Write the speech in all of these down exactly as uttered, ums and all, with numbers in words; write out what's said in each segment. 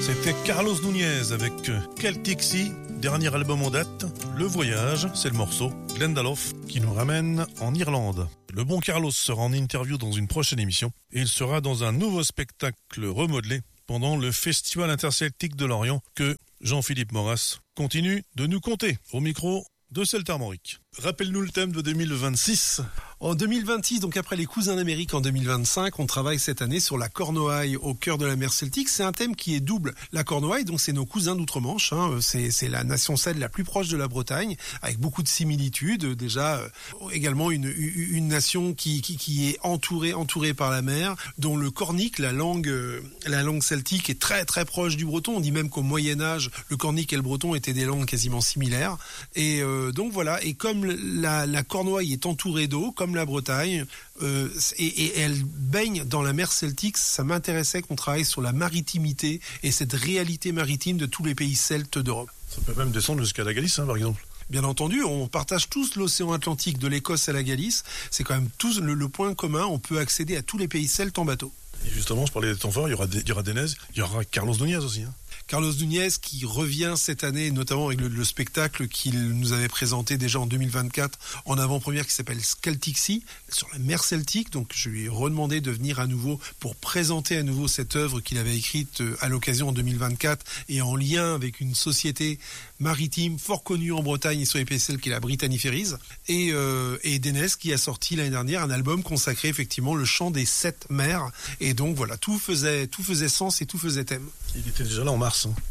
C'était Carlos Núñez avec Celtic Sea, dernier album en date. Le voyage, c'est le morceau Glendalough qui nous ramène en Irlande. Le bon Carlos sera en interview dans une prochaine émission et il sera dans un nouveau spectacle remodelé pendant le Festival interceltique de Lorient que Jean-Philippe Maurras continue de nous conter au micro de Celtes-Armorique. Rappelle-nous le thème de deux mille vingt-six. En deux mille vingt-six, donc après les Cousins d'Amérique en deux mille vingt-cinq, on travaille cette année sur la Cornouaille au cœur de la mer Celtique. C'est un thème qui est double. La Cornouaille, donc c'est nos cousins d'outre-Manche. Hein. C'est, c'est la nation celle la plus proche de la Bretagne, avec beaucoup de similitudes. Déjà, euh, également une, une nation qui, qui, qui est entourée, entourée par la mer, dont le cornique, la langue, euh, la langue celtique, est très très proche du breton. On dit même qu'au Moyen Âge, le cornique et le breton étaient des langues quasiment similaires. Et euh, donc voilà. Et comme la, la Cornouaille est entourée d'eau, comme la Bretagne, euh, et, et elle baigne dans la mer Celtique, ça m'intéressait qu'on travaille sur la maritimité et cette réalité maritime de tous les pays celtes d'Europe. Ça peut même descendre jusqu'à la Galice, hein, par exemple. Bien entendu, on partage tous l'océan Atlantique de l'Écosse à la Galice. C'est quand même tous le, le point commun. On peut accéder à tous les pays celtes en bateau. Et justement, je parlais des temps forts, il y aura, des, il y aura Denez, il y aura Carlos Núñez aussi. Hein. Carlos Núñez qui revient cette année, notamment avec le, le spectacle qu'il nous avait présenté déjà en deux mille vingt-quatre en avant-première qui s'appelle Celtic Sea, sur la mer Celtique. Donc je lui ai redemandé de venir à nouveau pour présenter à nouveau cette œuvre qu'il avait écrite à l'occasion en deux mille vingt-quatre et en lien avec une société maritime fort connue en Bretagne et sur les pays celtes qui est la Brittany Ferries. Et, euh, et Denez qui a sorti l'année dernière un album consacré effectivement le chant des sept mers. Et donc voilà, tout faisait, tout faisait sens et tout faisait thème. Il était déjà là en mars. Hein.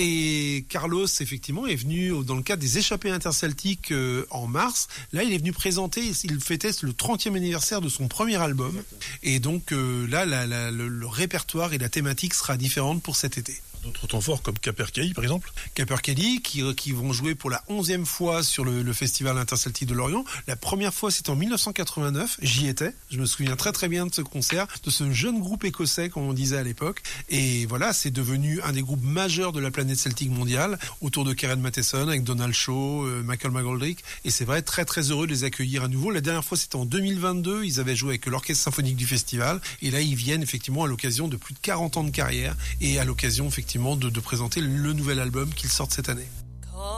Et Carlos, effectivement, est venu dans le cadre des échappées interceltiques euh, en mars. Là, il est venu présenter, il fêtait le trentième anniversaire de son premier album. Et donc euh, là, la, la, le, le répertoire et la thématique sera différente pour cet été. D'autres temps forts comme Capercaillie, par exemple. Capercaillie, qui, qui vont jouer pour la onzième fois sur le, le Festival interceltique de Lorient. La première fois, c'était en mille neuf cent quatre-vingt-neuf. J'y étais. Je me souviens très très bien de ce concert, de ce jeune groupe écossais, comme on disait à l'époque. Et voilà, c'est devenu un des groupes majeurs de la planète celtique mondiale, autour de Karen Matheson, avec Donald Shaw, euh, Michael McGoldrick. Et c'est vrai, très très heureux de les accueillir à nouveau. La dernière fois, c'était en deux mille vingt-deux. Ils avaient joué avec l'Orchestre Symphonique du Festival. Et là, ils viennent effectivement à l'occasion de plus de quarante ans de carrière et à l'occasion effectivement De, de présenter le nouvel album qu'ils sortent cette année.